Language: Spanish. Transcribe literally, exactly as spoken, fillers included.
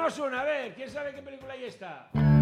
Ponemos una, a ver, ¿quién sabe qué película ahí está?